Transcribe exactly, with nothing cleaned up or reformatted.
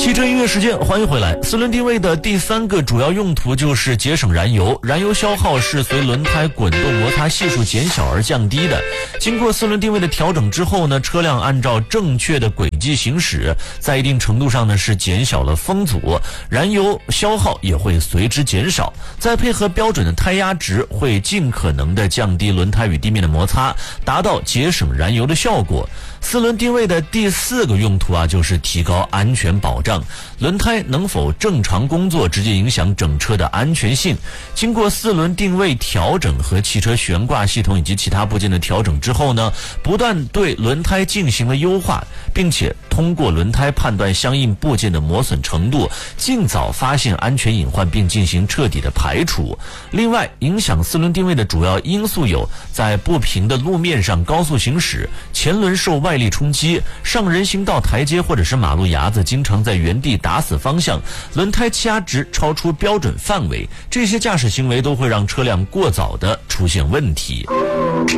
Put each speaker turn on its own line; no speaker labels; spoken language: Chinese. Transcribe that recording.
汽车音乐时间，欢迎回来。四轮定位的第三个主要用途就是节省燃油，燃油消耗是随轮胎滚动摩擦系数减小而降低的。经过四轮定位的调整之后呢，车辆按照正确的轨迹行驶，在一定程度上呢是减小了风阻，燃油消耗也会随之减少。再配合标准的胎压值，会尽可能的降低轮胎与地面的摩擦，达到节省燃油的效果。四轮定位的第四个用途啊，就是提高安全保障。轮胎能否正常工作，直接影响整车的安全性。经过四轮定位调整和汽车悬挂系统以及其他部件的调整之后呢，不断对轮胎进行了优化，并且通过轮胎判断相应部件的磨损程度，尽早发现安全隐患并进行彻底的排除。另外，影响四轮定位的主要因素有：在不平的路面上高速行驶，前轮受外力冲击，上人行道台阶或者是马路牙子经常在原地打死方向，轮胎气压值超出标准范围，这些驾驶行为都会让车辆过早的出现问题。